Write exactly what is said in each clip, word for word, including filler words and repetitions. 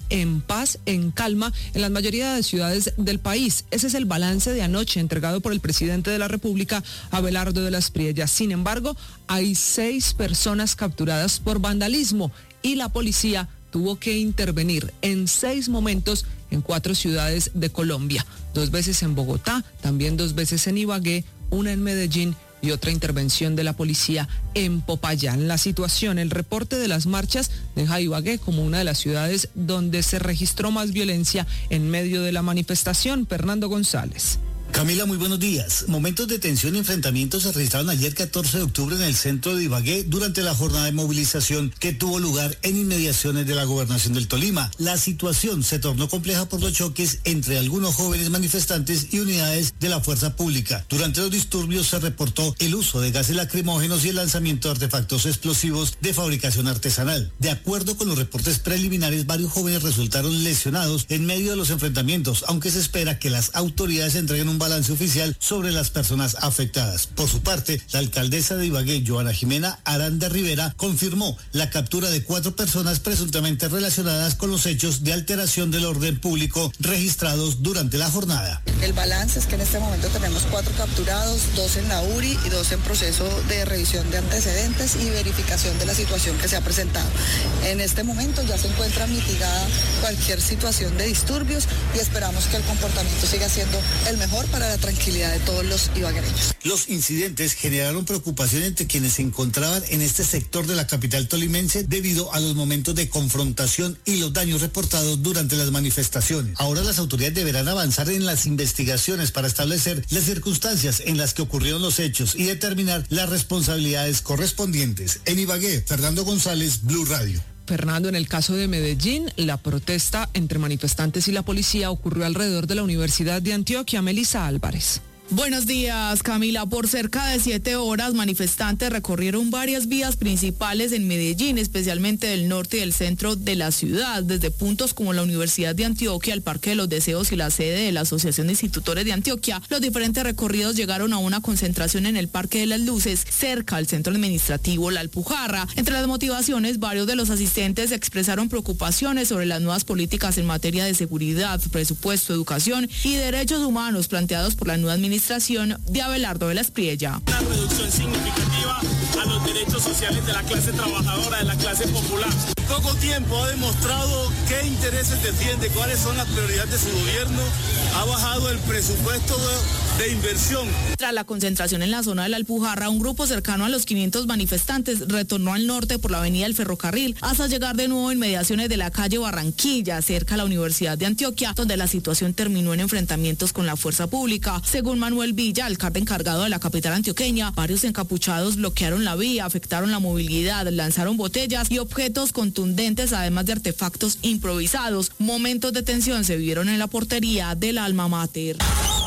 en paz, en calma, en la mayoría de ciudades del país. Ese es el balance de anoche entregado por el presidente de la República, Abelardo de las Priellas. Sin embargo, hay seis personas capturadas por vandalismo y la policía tuvo que intervenir en seis momentos en cuatro ciudades de Colombia. Dos veces en Bogotá, también dos veces en Ibagué, una en Medellín y otra intervención de la policía en Popayán. La situación, el reporte de las marchas deja a Ibagué como una de las ciudades donde se registró más violencia en medio de la manifestación. Fernando González. Camila, muy buenos días. Momentos de tensión y enfrentamientos se registraron ayer catorce de octubre en el centro de Ibagué durante la jornada de movilización que tuvo lugar en inmediaciones de la gobernación del Tolima. La situación se tornó compleja por los choques entre algunos jóvenes manifestantes y unidades de la fuerza pública. Durante los disturbios se reportó el uso de gases lacrimógenos y el lanzamiento de artefactos explosivos de fabricación artesanal. De acuerdo con los reportes preliminares, varios jóvenes resultaron lesionados en medio de los enfrentamientos, aunque se espera que las autoridades entreguen un balance oficial sobre las personas afectadas. Por su parte, la alcaldesa de Ibagué, Joana Jimena Aranda Rivera, confirmó la captura de cuatro personas presuntamente relacionadas con los hechos de alteración del orden público registrados durante la jornada. El balance es que en este momento tenemos cuatro capturados, dos en la U R I y dos en proceso de revisión de antecedentes y verificación de la situación que se ha presentado. En este momento ya se encuentra mitigada cualquier situación de disturbios y esperamos que el comportamiento siga siendo el mejor para la tranquilidad de todos los ibaguereños. Los incidentes generaron preocupación entre quienes se encontraban en este sector de la capital tolimense debido a los momentos de confrontación y los daños reportados durante las manifestaciones. Ahora las autoridades deberán avanzar en las investigaciones para establecer las circunstancias en las que ocurrieron los hechos y determinar las responsabilidades correspondientes. En Ibagué, Fernando González, Blue Radio. Fernando, en el caso de Medellín, la protesta entre manifestantes y la policía ocurrió alrededor de la Universidad de Antioquia. Melissa Álvarez. Buenos días, Camila. Por cerca de siete horas, manifestantes recorrieron varias vías principales en Medellín, especialmente del norte y del centro de la ciudad, desde puntos como la Universidad de Antioquia, el Parque de los Deseos y la sede de la Asociación de Institutores de Antioquia. Los diferentes recorridos llegaron a una concentración en el Parque de las Luces, cerca al centro administrativo La Alpujarra. Entre las motivaciones, varios de los asistentes expresaron preocupaciones sobre las nuevas políticas en materia de seguridad, presupuesto, educación y derechos humanos planteados por la nueva administración administración de Abelardo de las Priellas. Una reducción significativa a los derechos sociales de la clase trabajadora, de la clase popular. En poco tiempo ha demostrado qué intereses defiende, cuáles son las prioridades de su gobierno. Ha bajado el presupuesto de, de inversión. Tras la concentración en la zona de la Alpujarra, un grupo cercano a los quinientos manifestantes retornó al norte por la avenida del Ferrocarril hasta llegar de nuevo en inmediaciones de la calle Barranquilla, cerca a la Universidad de Antioquia, donde la situación terminó en enfrentamientos con la fuerza pública. Según Manuel Villa, alcalde encargado de la capital antioqueña, varios encapuchados bloquearon la vía, afectaron la movilidad, lanzaron botellas y objetos contundentes, además de artefactos improvisados. Momentos de tensión se vivieron en la portería del Alma Mater.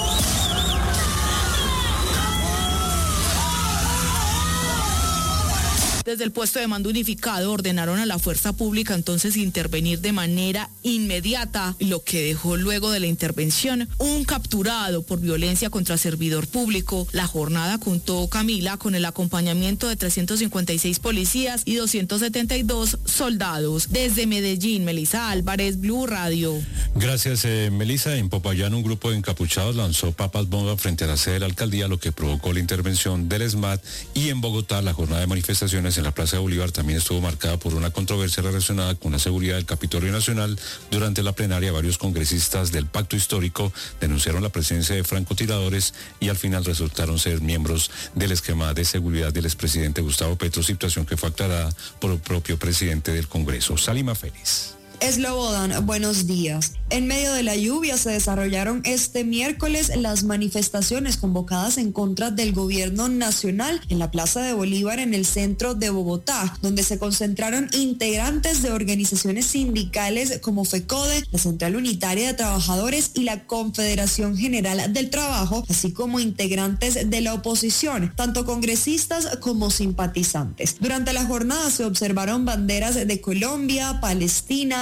Desde el puesto de mando unificado ordenaron a la fuerza pública entonces intervenir de manera inmediata, lo que dejó luego de la intervención un capturado por violencia contra servidor público. La jornada contó, Camila, con el acompañamiento de trescientos cincuenta y seis policías y doscientos setenta y dos soldados. Desde Medellín, Melissa Álvarez, Blue Radio. Gracias, eh, Melissa. En Popayán, un grupo de encapuchados lanzó papas bomba frente a la sede de la alcaldía, lo que provocó la intervención del ESMAD. Y en Bogotá, la jornada de manifestaciones en la Plaza de Bolívar también estuvo marcada por una controversia relacionada con la seguridad del Capitolio Nacional. Durante la plenaria, varios congresistas del Pacto Histórico denunciaron la presencia de francotiradores y al final resultaron ser miembros del esquema de seguridad del expresidente Gustavo Petro, situación que fue aclarada por el propio presidente del Congreso. Salima Félix. Slobodan, buenos días. En medio de la lluvia se desarrollaron este miércoles las manifestaciones convocadas en contra del gobierno nacional en la Plaza de Bolívar en el centro de Bogotá, donde se concentraron integrantes de organizaciones sindicales como FECODE, la Central Unitaria de Trabajadores y la Confederación General del Trabajo, así como integrantes de la oposición, tanto congresistas como simpatizantes. Durante la jornada se observaron banderas de Colombia, Palestina,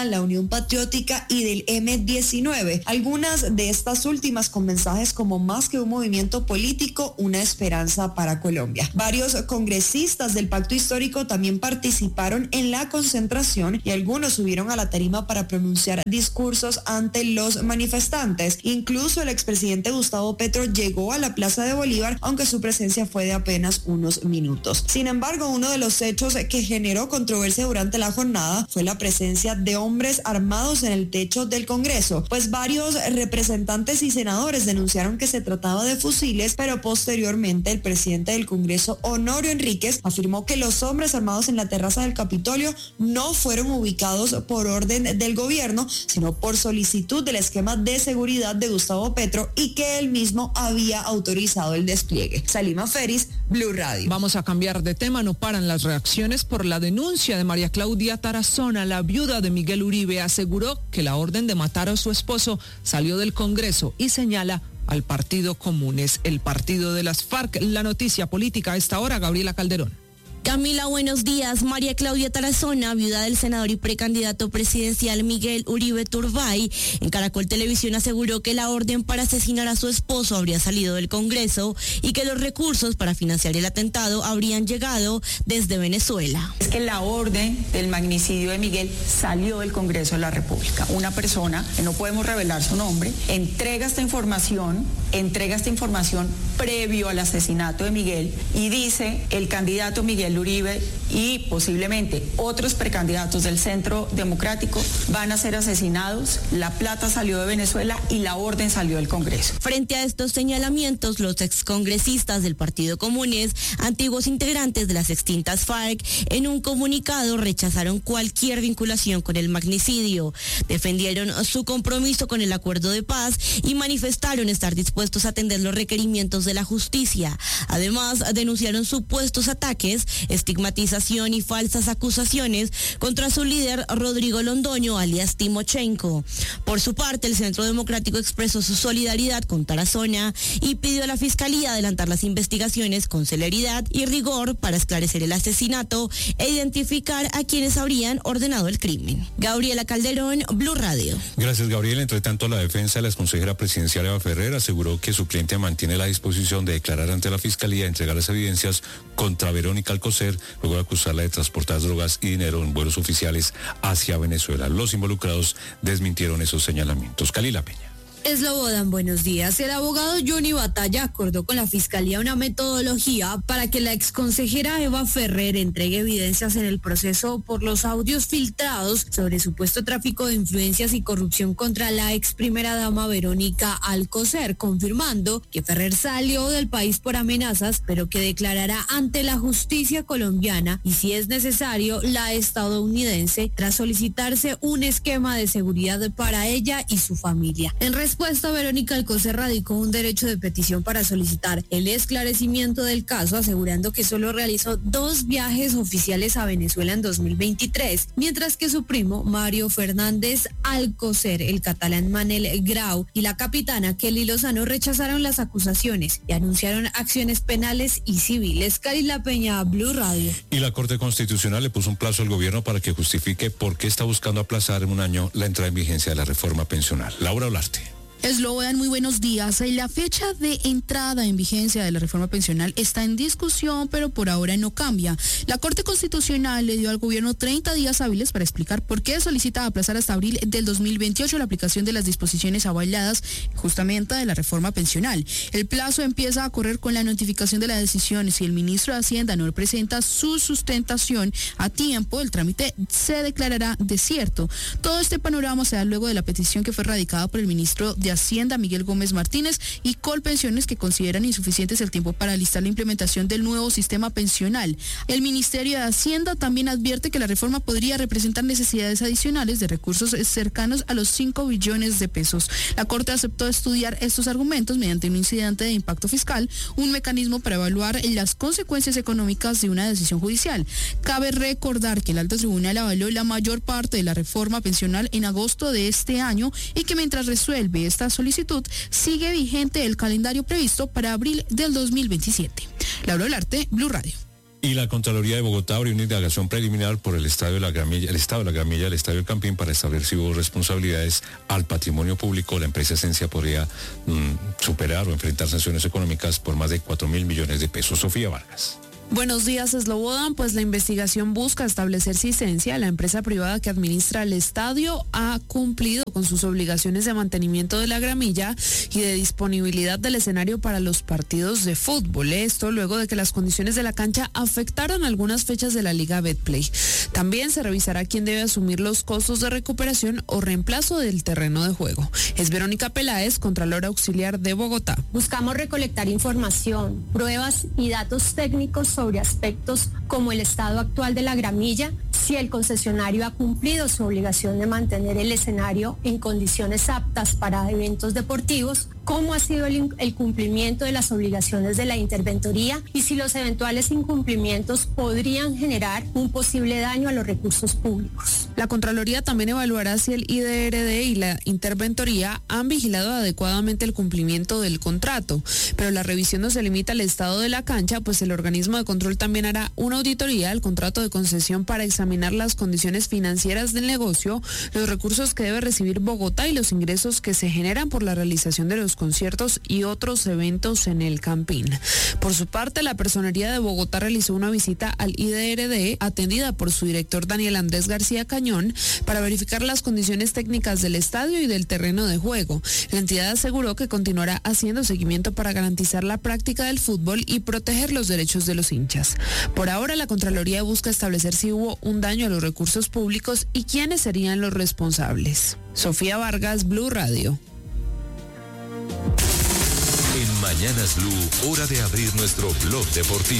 la Unión Patriótica y del eme diecinueve. Algunas de estas últimas con mensajes como más que un movimiento político, una esperanza para Colombia. Varios congresistas del Pacto Histórico también participaron en la concentración y algunos subieron a la tarima para pronunciar discursos ante los manifestantes. Incluso el expresidente Gustavo Petro llegó a la Plaza de Bolívar, aunque su presencia fue de apenas unos minutos. Sin embargo, uno de los hechos que generó controversia durante la jornada fue la presencia de hombres armados en el techo del Congreso, pues varios representantes y senadores denunciaron que se trataba de fusiles, pero posteriormente el presidente del Congreso, Honorio Enríquez, afirmó que los hombres armados en la terraza del Capitolio no fueron ubicados por orden del gobierno, sino por solicitud del esquema de seguridad de Gustavo Petro y que él mismo había autorizado el despliegue. Salima Feris, Blue Radio. Vamos a cambiar de tema. No paran las reacciones por la denuncia de María Claudia Tarazona. La viuda de Miguel Uribe aseguró que la orden de matar a su esposo salió del Congreso y señala al Partido Comunes, el partido de las FARC. La noticia política a esta hora, Gabriela Calderón. Camila, buenos días. María Claudia Tarazona, viuda del senador y precandidato presidencial Miguel Uribe Turbay, en Caracol Televisión aseguró que la orden para asesinar a su esposo habría salido del Congreso y que los recursos para financiar el atentado habrían llegado desde Venezuela. Es que la orden del magnicidio de Miguel salió del Congreso de la República. Una persona, que no podemos revelar su nombre, entrega esta información, entrega esta información previo al asesinato de Miguel y dice el candidato Miguel Uribe y posiblemente otros precandidatos del Centro Democrático van a ser asesinados, la plata salió de Venezuela y la orden salió del Congreso. Frente a estos señalamientos, los excongresistas del Partido Comunes, antiguos integrantes de las extintas FARC, en un comunicado rechazaron cualquier vinculación con el magnicidio, defendieron su compromiso con el acuerdo de paz y manifestaron estar dispuestos a atender los requerimientos de la justicia. Además, denunciaron supuestos ataques, estigmatización y falsas acusaciones contra su líder Rodrigo Londoño, alias Timochenko. Por su parte, el Centro Democrático expresó su solidaridad con Tarazona y pidió a la Fiscalía adelantar las investigaciones con celeridad y rigor para esclarecer el asesinato e identificar a quienes habrían ordenado el crimen. Gabriela Calderón, Blue Radio. Gracias, Gabriela. Entre tanto, la defensa de la exconsejera presidencial Eva Ferrer aseguró que su cliente mantiene la disposición de declarar ante la Fiscalía y entregar las evidencias contra Verónica Alcocer, luego de acusarla de transportar drogas y dinero en vuelos oficiales hacia Venezuela. Los involucrados desmintieron esos señalamientos. Calila Peña. Eslobodan, buenos días. El abogado Johnny Batalla acordó con la Fiscalía una metodología para que la exconsejera Eva Ferrer entregue evidencias en el proceso por los audios filtrados sobre supuesto tráfico de influencias y corrupción contra la ex primera dama Verónica Alcocer, confirmando que Ferrer salió del país por amenazas, pero que declarará ante la justicia colombiana y, si es necesario, la estadounidense, tras solicitarse un esquema de seguridad para ella y su familia. En respuesta, Verónica Alcocer radicó un derecho de petición para solicitar el esclarecimiento del caso, asegurando que solo realizó dos viajes oficiales a Venezuela en dos mil veintitrés, mientras que su primo Mario Fernández Alcocer, el catalán Manel Grau y la capitana Kelly Lozano rechazaron las acusaciones y anunciaron acciones penales y civiles. Calila Peña, Blue Radio. Y la Corte Constitucional le puso un plazo al gobierno para que justifique por qué está buscando aplazar en un año la entrada en vigencia de la reforma pensional. Laura Olarte. Eslobodan, muy buenos días. La fecha de entrada en vigencia de la reforma pensional está en discusión, pero por ahora no cambia. La Corte Constitucional le dio al gobierno treinta días hábiles para explicar por qué solicita aplazar hasta abril del dos mil veintiocho la aplicación de las disposiciones avaladas justamente de la reforma pensional. El plazo empieza a correr con la notificación de la decisión. Si el ministro de Hacienda no presenta su sustentación a tiempo, el trámite se declarará desierto. Todo este panorama se da luego de la petición que fue radicada por el ministro de Hacienda, Miguel Gómez Martínez, y Colpensiones, que consideran insuficientes el tiempo para listar la implementación del nuevo sistema pensional. El Ministerio de Hacienda también advierte que la reforma podría representar necesidades adicionales de recursos cercanos a los cinco billones de pesos. La Corte aceptó estudiar estos argumentos mediante un incidente de impacto fiscal, un mecanismo para evaluar las consecuencias económicas de una decisión judicial. Cabe recordar que el Alto Tribunal avaló la mayor parte de la reforma pensional en agosto de este año y que mientras resuelve esta solicitud, sigue vigente el calendario previsto para abril del dos mil veintisiete. Laura Olarte, Blue Radio. Y la Contraloría de Bogotá abrió una indagación preliminar por el estadio de la Gramilla, el estado de la Gramilla del Estadio del Campín para establecer si hubo responsabilidades al patrimonio público. La empresa Esencia podría mmm, superar o enfrentar sanciones económicas por más de cuatro mil millones de pesos. Sofía Vargas. Buenos días, Slobodan. Pues la investigación busca establecer si Esencia, la empresa privada que administra el estadio, ha cumplido con sus obligaciones de mantenimiento de la gramilla y de disponibilidad del escenario para los partidos de fútbol. Esto luego de que las condiciones de la cancha afectaron algunas fechas de la Liga Betplay. También se revisará quién debe asumir los costos de recuperación o reemplazo del terreno de juego. Es Verónica Peláez, Contralora Auxiliar de Bogotá. Buscamos recolectar información, pruebas y datos técnicos sobre aspectos como el estado actual de la gramilla, si el concesionario ha cumplido su obligación de mantener el escenario en condiciones aptas para eventos deportivos, cómo ha sido el, el cumplimiento de las obligaciones de la interventoría y si los eventuales incumplimientos podrían generar un posible daño a los recursos públicos. La Contraloría también evaluará si el I D R D y la interventoría han vigilado adecuadamente el cumplimiento del contrato, pero la revisión no se limita al estado de la cancha, pues el organismo de control también hará una auditoría al contrato de concesión para examinar las condiciones financieras del negocio, los recursos que debe recibir Bogotá y los ingresos que se generan por la realización de los conciertos y otros eventos en el Campín. Por su parte, la Personería de Bogotá realizó una visita al I D R D atendida por su director Daniel Andrés García Cañón para verificar las condiciones técnicas del estadio y del terreno de juego. La entidad aseguró que continuará haciendo seguimiento para garantizar la práctica del fútbol y proteger los derechos de los hinchas. Por ahora, la Contraloría busca establecer si hubo un daño a los recursos públicos y quiénes serían los responsables. Sofía Vargas, Blue Radio. En Mañanas Blue, hora de abrir nuestro blog deportivo.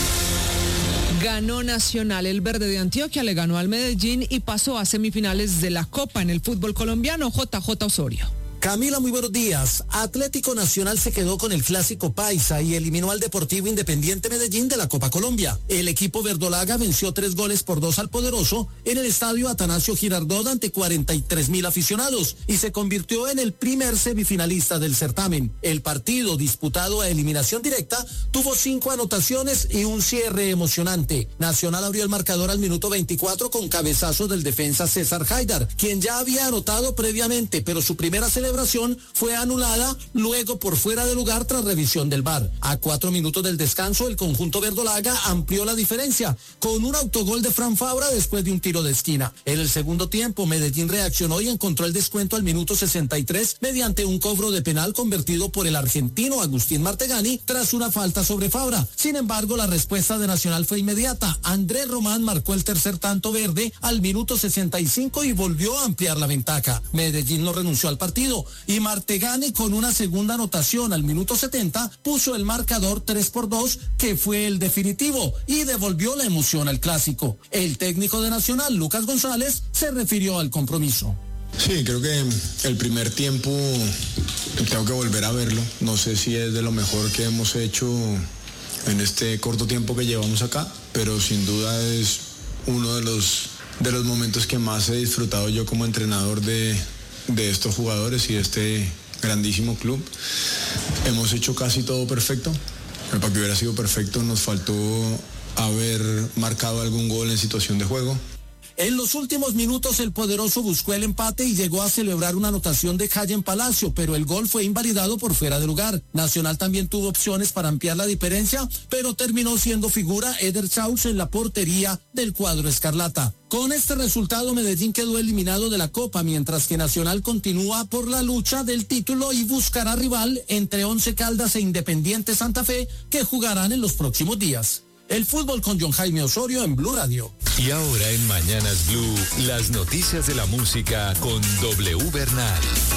Ganó Nacional. El Verde de Antioquia le ganó al Medellín y pasó a semifinales de la Copa en el fútbol colombiano. J J Osorio. Camila, muy buenos días. Atlético Nacional se quedó con el clásico paisa y eliminó al Deportivo Independiente Medellín de la Copa Colombia. El equipo verdolaga venció tres goles por dos al Poderoso en el estadio Atanasio Girardot ante cuarenta y tres mil aficionados y se convirtió en el primer semifinalista del certamen. El partido, disputado a eliminación directa, tuvo cinco anotaciones y un cierre emocionante. Nacional abrió el marcador al minuto veinticuatro con cabezazo del defensa César Haidar, quien ya había anotado previamente, pero su primera celebración fue anulada luego por fuera de lugar tras revisión del V A R. A cuatro minutos del descanso, el conjunto verdolaga amplió la diferencia con un autogol de Fran Fabra después de un tiro de esquina. En el segundo tiempo, Medellín reaccionó y encontró el descuento al minuto sesenta y tres mediante un cobro de penal convertido por el argentino Agustín Martegani tras una falta sobre Fabra. Sin embargo, la respuesta de Nacional fue inmediata. Andrés Román marcó el tercer tanto verde al minuto sesenta y cinco y volvió a ampliar la ventaja. Medellín no renunció al partido y Martegani, con una segunda anotación al minuto setenta, puso el marcador tres por dos, que fue el definitivo, y devolvió la emoción al clásico. El técnico de Nacional, Lucas González, se refirió al compromiso. Sí, creo que el primer tiempo tengo que volver a verlo. No sé si es de lo mejor que hemos hecho en este corto tiempo que llevamos acá, pero sin duda es uno de los, de los momentos que más he disfrutado yo como entrenador de de estos jugadores y de este grandísimo club. Hemos hecho casi todo perfecto, pero para que hubiera sido perfecto nos faltó haber marcado algún gol en situación de juego. En los últimos minutos el Poderoso buscó el empate y llegó a celebrar una anotación de Cayen Palacio, pero el gol fue invalidado por fuera de lugar. Nacional también tuvo opciones para ampliar la diferencia, pero terminó siendo figura Eder Chaus en la portería del cuadro escarlata. Con este resultado, Medellín quedó eliminado de la Copa, mientras que Nacional continúa por la lucha del título y buscará rival entre Once Caldas e Independiente Santa Fe, que jugarán en los próximos días. El fútbol con John Jaime Osorio en Blue Radio. Y ahora en Mañanas Blue, las noticias de la música con W Bernal.